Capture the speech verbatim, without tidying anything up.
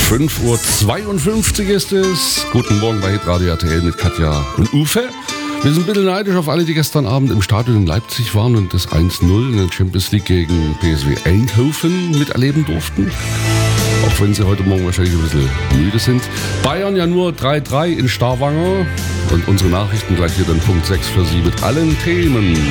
fünf Uhr zweiundfünfzig ist es. Guten Morgen bei Hitradio R T L mit Katja und Uwe. Wir sind ein bisschen neidisch auf alle, die gestern Abend im Stadion in Leipzig waren und das eins null in der Champions League gegen P S V Eindhoven miterleben durften. Auch wenn sie heute Morgen wahrscheinlich ein bisschen müde sind. Bayern ja nur drei drei in Stavanger. Und unsere Nachrichten gleich hier dann Punkt sechs für Sie mit allen Themen.